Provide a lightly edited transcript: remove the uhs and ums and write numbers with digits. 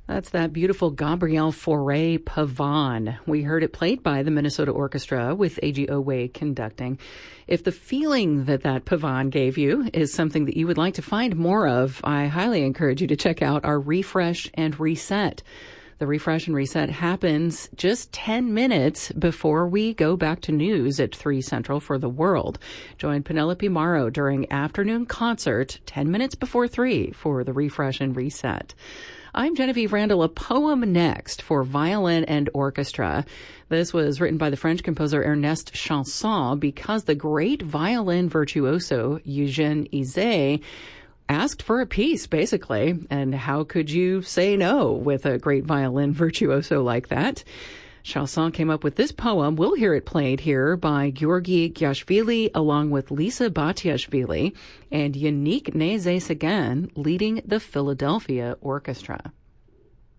That's that beautiful Gabriel Fauré Pavane. We heard it played by the Minnesota Orchestra with A.G. Owe conducting. If the feeling that Pavane gave you is something that you would like to find more of, I highly encourage you to check out our Refresh and Reset. The Refresh and Reset happens just 10 minutes before we go back to news at 3 Central for the world. Join Penelope Morrow during afternoon concert 10 minutes before 3 for the Refresh and Reset. I'm Genevieve Randall. A poem next for violin and orchestra. This was written by the French composer Ernest Chausson because the great violin virtuoso Eugène Izet asked for a piece, basically. And how could you say no with a great violin virtuoso like that? Chausson came up with this poem. We'll hear it played here by Georgi Gyashvili along with Lisa Batiashvili and Yannick Nézet-Séguin leading the Philadelphia Orchestra.